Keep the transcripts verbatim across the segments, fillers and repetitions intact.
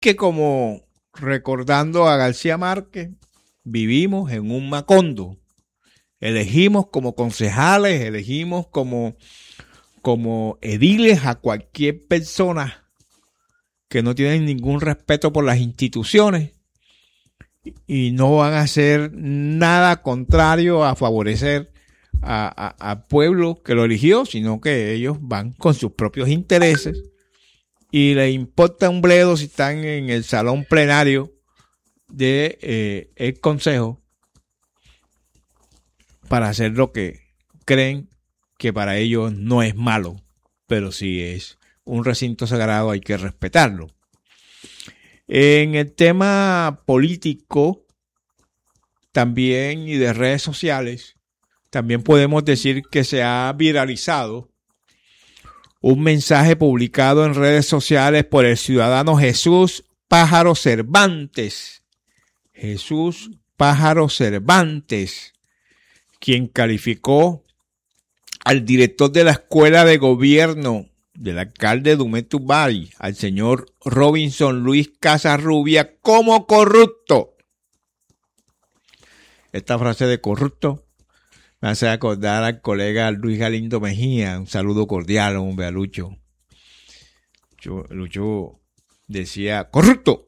que, como recordando a García Márquez, vivimos en un macondo. Elegimos como concejales, elegimos como, como ediles a cualquier persona que no tienen ningún respeto por las instituciones y no van a hacer nada contrario a favorecer al pueblo que lo eligió, sino que ellos van con sus propios intereses y les importa un bledo si están en el salón plenario de eh, el consejo para hacer lo que creen que para ellos no es malo, pero si es un recinto sagrado hay que respetarlo. En el tema político también y de redes sociales, también podemos decir que se ha viralizado un mensaje publicado en redes sociales por el ciudadano Jesús Pájaro Cervantes. Jesús Pájaro Cervantes, quien calificó al director de la Escuela de Gobierno del alcalde de Umetubay, al señor Robinson Luis Casarrubia, como corrupto. Esta frase de corrupto me hace acordar al colega Luis Galindo Mejía. Un saludo cordial, hombre, a Lucho. Lucho, Lucho decía, corrupto.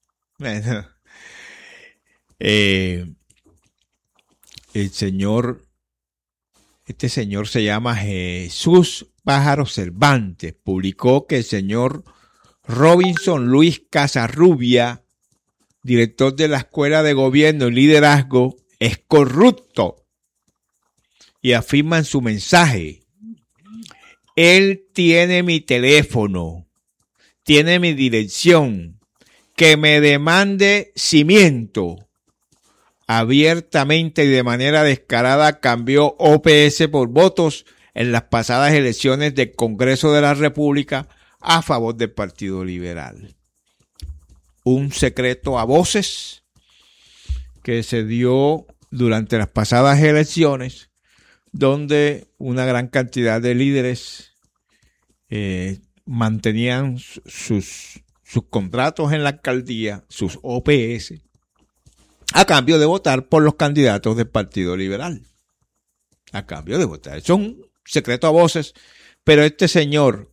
eh, el señor, este señor se llama Jesús Pájaro Cervantes. Publicó que el señor Robinson Luis Casarrubia, director de la Escuela de Gobierno y Liderazgo, es corrupto. Y afirma en su mensaje, él tiene mi teléfono, tiene mi dirección, que me demande cimiento. Abiertamente y de manera descarada cambió O P S por votos en las pasadas elecciones del Congreso de la República a favor del Partido Liberal. Un secreto a voces que se dio durante las pasadas elecciones, donde una gran cantidad de líderes eh, mantenían sus, sus contratos en la alcaldía, sus O P S, a cambio de votar por los candidatos del Partido Liberal. A cambio de votar. Son un secreto a voces, pero este señor,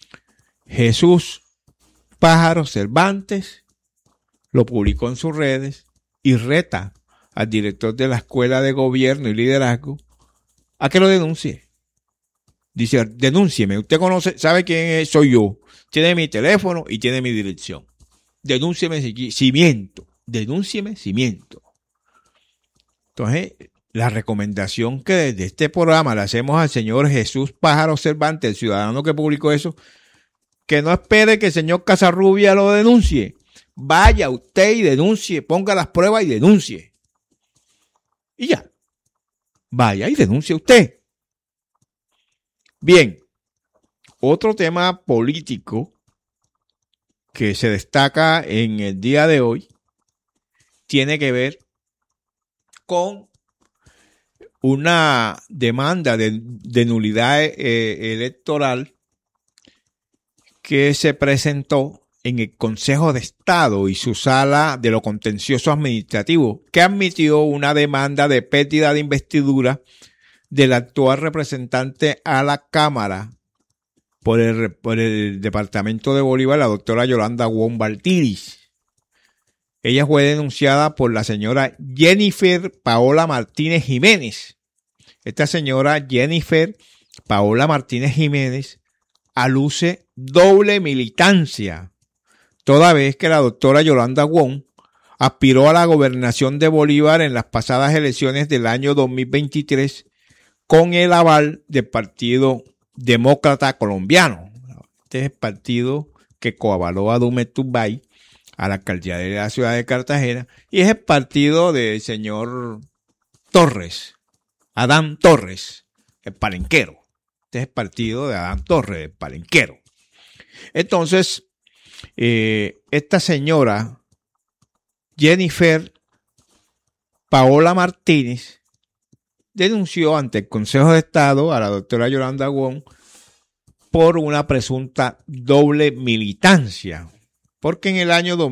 Jesús Pájaro Cervantes, lo publicó en sus redes y reta al director de la Escuela de Gobierno y Liderazgo a que lo denuncie. Dice, denúncieme, usted conoce, sabe quién es, soy yo, tiene mi teléfono y tiene mi dirección. Denúncieme si miento, denúncieme si miento. Entonces, la recomendación que desde este programa le hacemos al señor Jesús Pájaro Cervantes, el ciudadano que publicó eso, que no espere que el señor Casarrubia lo denuncie. Vaya usted y denuncie, ponga las pruebas y denuncie. Y ya. Vaya y denuncie usted. Bien, otro tema político que se destaca en el día de hoy tiene que ver con una demanda de, de nulidad eh, electoral que se presentó en el Consejo de Estado y su sala de lo contencioso administrativo, que admitió una demanda de pérdida de investidura del actual representante a la Cámara por el, por el Departamento de Bolívar, la doctora Yolanda Wong Baltiris. Ella fue denunciada por la señora Jennifer Paola Martínez Jiménez. Esta señora Jennifer Paola Martínez Jiménez aluce doble militancia, toda vez que la doctora Yolanda Wong aspiró a la gobernación de Bolívar en las pasadas elecciones del año dos mil veintitrés con el aval del Partido Demócrata Colombiano. Este es el partido que coavaló a Umetubay a la alcaldía de la ciudad de Cartagena y es el partido del señor Torres, Adán Torres, el palenquero. Este es el partido de Adán Torres, el palenquero. Entonces, eh, esta señora Jennifer Paola Martínez denunció ante el Consejo de Estado a la doctora Yolanda Wong por una presunta doble militancia. porque en el año